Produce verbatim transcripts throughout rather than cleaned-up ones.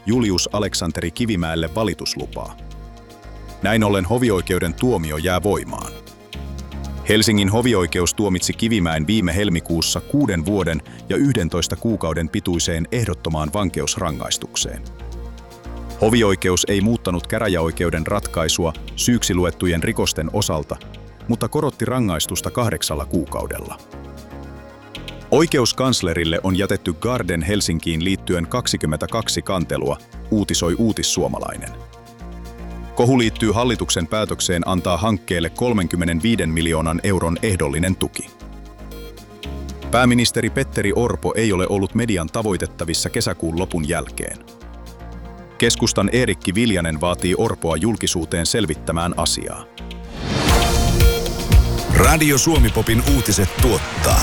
Julius Aleksanteri Kivimäelle valituslupaa. Näin ollen hovioikeuden tuomio jää voimaan. Helsingin hovioikeus tuomitsi Kivimäen viime helmikuussa kuuden vuoden ja yhdentoista kuukauden pituiseen ehdottomaan vankeusrangaistukseen. Hovioikeus ei muuttanut käräjäoikeuden ratkaisua syyksi luettujen rikosten osalta, mutta korotti rangaistusta kahdeksalla kuukaudella. Oikeuskanslerille on jätetty Garden Helsinkiin liittyen kaksikymmentäkaksi kantelua, uutisoi Uutissuomalainen. Kohu liittyy hallituksen päätökseen antaa hankkeelle kolmekymmentäviisi miljoonan euron ehdollinen tuki. Pääministeri Petteri Orpo ei ole ollut median tavoitettavissa kesäkuun lopun jälkeen. Keskustan Eerikki Viljanen vaatii Orpoa julkisuuteen selvittämään asiaa. Radio Suomi-popin uutiset tuottaa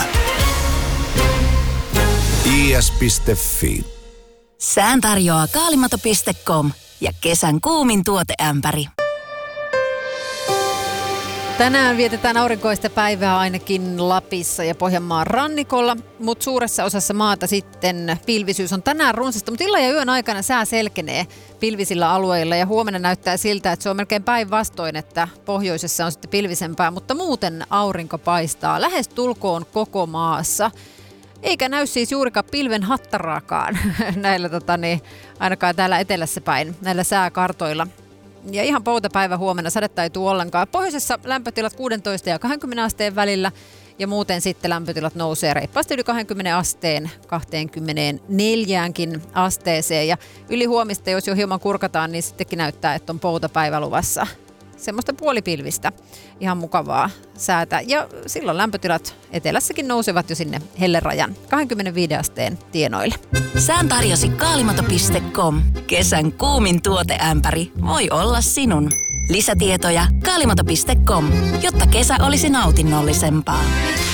i s piste f i. Sään tarjoaa kaalimato piste com ja kesän kuumin tuoteämpäri. Tänään vietetään aurinkoista päivää ainakin Lapissa ja Pohjanmaan rannikolla, mutta suuressa osassa maata sitten pilvisyys on tänään runsasta, mutta illan ja yön aikana sää selkenee pilvisillä alueilla ja huomenna näyttää siltä, että se on melkein päinvastoin, että pohjoisessa on sitten pilvisempää, mutta muuten aurinko paistaa lähes tulkoon koko maassa. Eikä näy siis juurikaan pilven hattaraakaan näillä, tota, niin, ainakaan täällä etelässä päin, näillä sääkartoilla. Ja ihan poutapäivä huomenna, sadetta ei tule ollenkaan. Pohjoisessa lämpötilat kuusitoista ja kaksikymmentä asteen välillä ja muuten sitten lämpötilat nousee reippaasti yli kaksikymmentä asteen, kaksikymmentäneljäkin asteeseen. Ja yli huomista, jos jo hieman kurkataan, niin sittenkin näyttää, että on poutapäivä luvassa. Semmoista puolipilvistä, ihan mukavaa säätä. Ja silloin lämpötilat etelässäkin nousevat jo sinne hellerajan kaksikymmentäviisi asteen tienoille. Sään tarjosi kaalimato piste com. Kesän kuumin tuoteämpäri voi olla sinun. Lisätietoja kaalimato piste com, jotta kesä olisi nautinnollisempaa.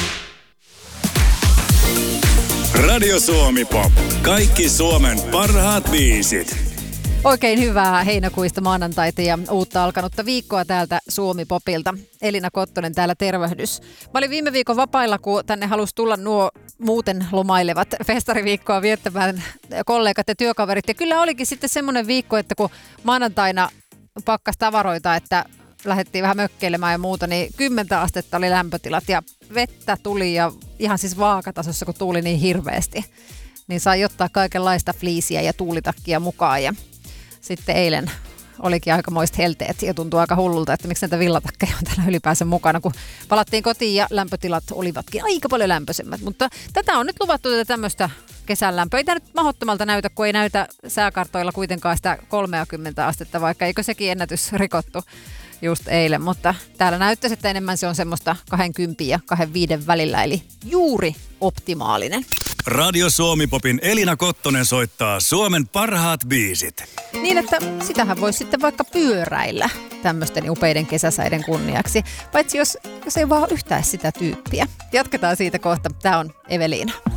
Radio Suomi-pop. Kaikki Suomen parhaat biisit. Oikein hyvää heinäkuista maanantaita ja uutta alkanutta viikkoa täältä Suomi-popilta. Elina Kottonen täällä, tervehdys. Mä olin viime viikon vapailla, kun tänne halusi tulla nuo muuten lomailevat festariviikkoa viettämään kollegat ja työkaverit. Ja kyllä olikin sitten semmoinen viikko, että kun maanantaina pakkas tavaroita, että lähdettiin vähän mökkeilemään ja muuta, niin kymmentä astetta oli lämpötilat ja vettä tuli ja ihan siis vaakatasossa, kun tuuli niin hirveästi. Niin sai ottaa kaikenlaista fliisiä ja tuulitakkia mukaan ja sitten eilen olikin aikamoiset helteet ja tuntui aika hullulta, että miksi näitä villatakkeja on täällä ylipäänsä mukana, kun palattiin kotiin ja lämpötilat olivatkin aika paljon lämpöisemmät. Mutta tätä on nyt luvattu tätä tämmöistä kesän lämpöä. Ei tämä nyt mahdottomalta näytä, kun ei näytä sääkartoilla kuitenkaan sitä kolmekymmentä astetta, vaikka eikö sekin ennätys rikottu just eilen. Mutta täällä näyttäisi, että enemmän se on semmoista kaksikymmentä ja kaksikymmentäviisi välillä, eli juuri optimaalinen. Radio Suomi-popin Elina Kottonen soittaa Suomen parhaat biisit. Niin, että sitähän voisi sitten vaikka pyöräillä tämmöisten upeiden kesäsäiden kunniaksi. Paitsi jos, jos ei vaan yhtään sitä tyyppiä. Jatketaan siitä kohta. Tämä on Eveliina.